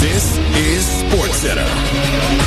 This is SportsCenter.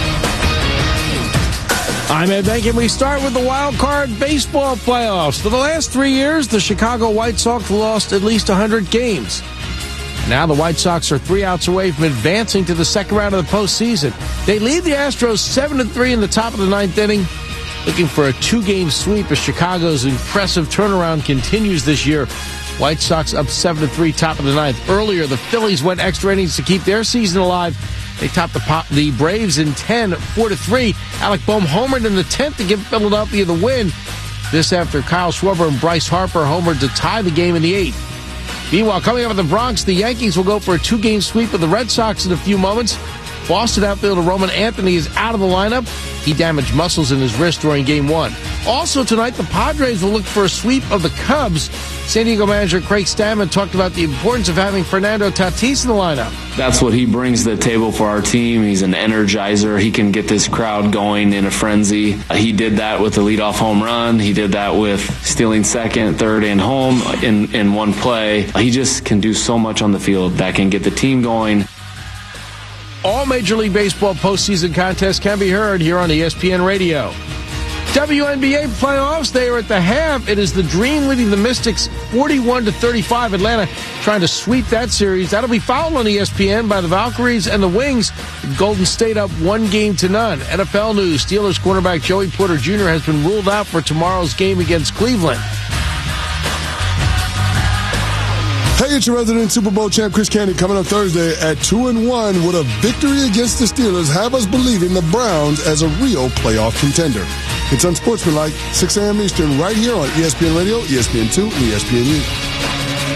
I'm Ed Bank, and we start with the wild card baseball playoffs. For the last 3 years, the Chicago White Sox lost at least 100 games. Now the White Sox are 3 outs away from advancing to the second round of the postseason. They lead the Astros 7-3 in the top of the 9th inning, looking for a 2-game sweep as Chicago's impressive turnaround continues this year. White Sox up 7-3, top of the 9th. Earlier, the Phillies went extra innings to keep their season alive. They topped the Braves in 10, 4-3. Alec Boehm homered in the 10th to give Philadelphia the win. This after Kyle Schwarber and Bryce Harper homered to tie the game in the 8th. Meanwhile, coming up in the Bronx, the Yankees will go for a 2-game sweep of the Red Sox in a few moments. Boston outfielder Roman Anthony is out of the lineup. He damaged muscles in his wrist during Game 1. Also tonight, the Padres will look for a sweep of the Cubs. San Diego manager Craig Stammen talked about the importance of having Fernando Tatis in the lineup. That's what he brings to the table for our team. He's an energizer. He can get this crowd going in a frenzy. He did that with the leadoff home run. He did that with stealing second, third, and home in one play. He just can do so much on the field that can get the team going. All Major League Baseball postseason contests can be heard here on ESPN Radio. WNBA playoffs, they are at the half. It is the Dream leading the Mystics 41-35. Atlanta trying to sweep that series. That'll be followed on ESPN by the Valkyries and the Wings. Golden State up 1-0. NFL news, Steelers cornerback Joey Porter Jr. has been ruled out for tomorrow's game against Cleveland. Hey, it's your resident Super Bowl champ Chris Candy coming up Thursday at 2-1 with a victory against the Steelers. Have us believing the Browns as a real playoff contender. It's Unsportsmanlike, 6 a.m. Eastern, right here on ESPN Radio, ESPN2, and ESPNU.